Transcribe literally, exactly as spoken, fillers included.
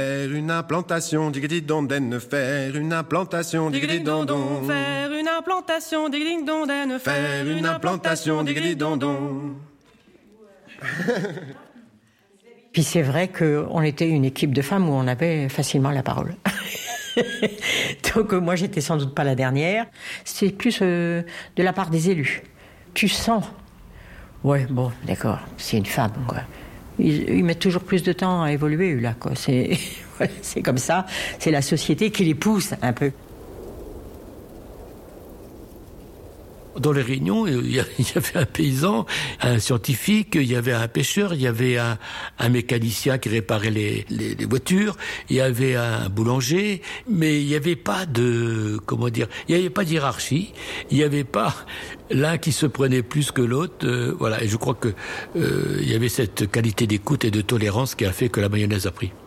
Faire une implantation, digididondaine, faire une implantation, digididondon. Faire une implantation, digididondaine, Faire une implantation, digididondon. Puis c'est vrai qu'on était une équipe de femmes où on avait facilement la parole. Donc moi, j'étais sans doute pas la dernière. C'est plus euh, de la part des élus. Tu sens, ouais, bon, d'accord, c'est une femme, quoi. Ils, ils mettent toujours plus de temps à évoluer, là, quoi. C'est, voilà, c'est comme ça. C'est la société qui les pousse un peu. Dans les réunions, il y avait un paysan, un scientifique, il y avait un pêcheur, il y avait un, un mécanicien qui réparait les, les, les voitures, il y avait un boulanger, mais il n'y avait pas de, comment dire, il n'y avait pas de hiérarchie, il n'y avait pas l'un qui se prenait plus que l'autre, euh, voilà. Et je crois que euh, il y avait cette qualité d'écoute et de tolérance qui a fait que la mayonnaise a pris.